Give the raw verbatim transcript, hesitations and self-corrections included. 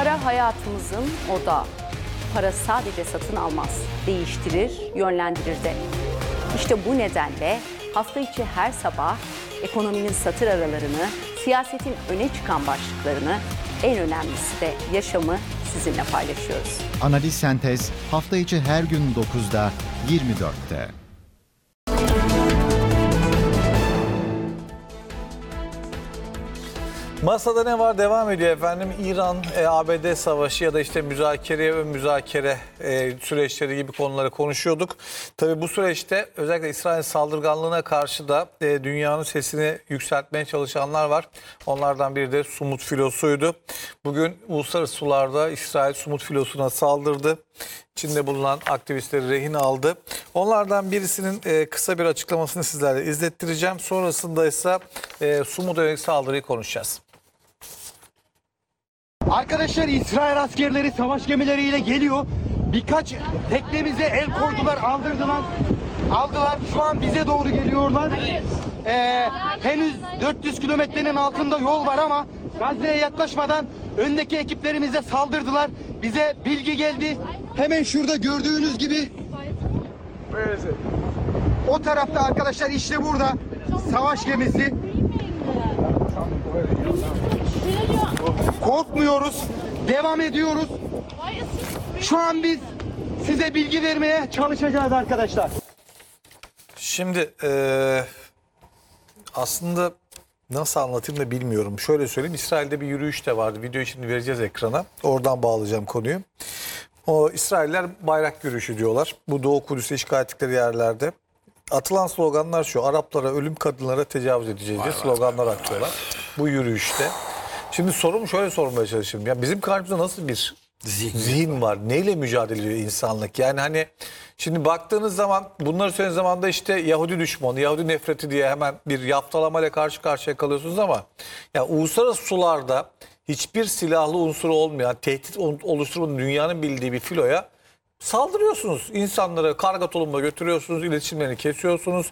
Para hayatımızın odağı. Para sadece satın almaz, değiştirir, yönlendirir de. İşte bu nedenle hafta içi her sabah ekonominin satır aralarını, siyasetin öne çıkan başlıklarını, en önemlisi de yaşamı sizinle paylaşıyoruz. Analiz Sentez hafta içi her gün dokuzda yirmi dörtte. Masada ne var devam ediyor efendim. İran, e, A B D savaşı ya da işte müzakere ve müzakere e, süreçleri gibi konuları konuşuyorduk. Tabii bu süreçte özellikle İsrail saldırganlığına karşı da e, dünyanın sesini yükseltmeye çalışanlar var. Onlardan biri de Sumut filosuydu. Bugün uluslararası sularda İsrail Sumut filosuna saldırdı. İçinde bulunan aktivistleri rehin aldı. Onlardan birisinin e, kısa bir açıklamasını sizlerle izlettireceğim. Sonrasında ise e, Sumut'a yönelik saldırıyı konuşacağız. Arkadaşlar, İsrail askerleri savaş gemileriyle geliyor. Birkaç teknemize el koydular, aldırdılar. Aldılar. Şu an bize doğru geliyorlar. Ee, henüz dört yüz kilometrenin altında yol var ama Gazze'ye yaklaşmadan öndeki ekiplerimize saldırdılar. Bize bilgi geldi. Hemen şurada gördüğünüz gibi o tarafta arkadaşlar, işte burada savaş gemisi. Korkmuyoruz. Devam ediyoruz. Şu an biz size bilgi vermeye çalışacağız arkadaşlar. Şimdi e, aslında nasıl anlatayım da bilmiyorum. Şöyle söyleyeyim. İsrail'de bir yürüyüş de vardı. Videoyu şimdi vereceğiz ekrana. Oradan bağlayacağım konuyu. O İsrailler bayrak yürüyüşü diyorlar. Bu Doğu Kudüs'ü işgal ettikleri yerlerde. Atılan sloganlar şu: Araplara, ölüm, kadınlara tecavüz edeceğiz diye sloganlar atıyorlar bu yürüyüşte. Şimdi sorumu şöyle sormaya çalışıyorum. Ya bizim karşımızda nasıl bir zihin, zihin var? Neyle mücadele ediyor insanlık? Yani hani şimdi baktığınız zaman, bunları söylediğiniz zaman da işte Yahudi düşmanı, Yahudi nefreti diye hemen bir yaftalamayla karşı karşıya kalıyorsunuz ama ya uluslararası sularda hiçbir silahlı unsuru olmayan, tehdit oluşturmanın dünyanın bildiği bir filoya saldırıyorsunuz. İnsanları karga tulumba götürüyorsunuz, iletişimlerini kesiyorsunuz.